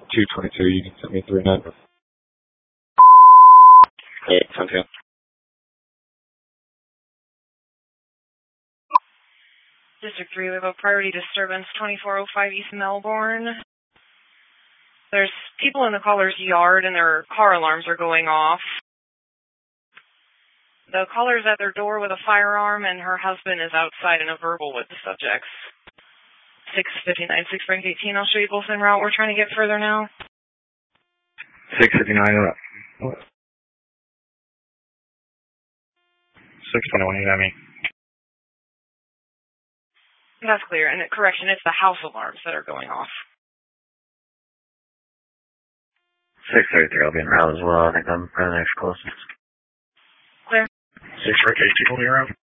222, you can send me 300. Yeah, sounds good. District 3, we have a priority disturbance, 2405 East Melbourne. There's people in the caller's yard and their car alarms are going off. The caller's at their door with a firearm and her husband is outside in a verbal with the subjects. 659, 6 Frank 18, I'll show you both en route. We're trying to get further now. 659, 621, you got me. That's clear. And correction, it's the house alarms that are going off. 633, I'll be en route as well. I think I'm probably the next closest. Clear. 6 Rick 18, will be around.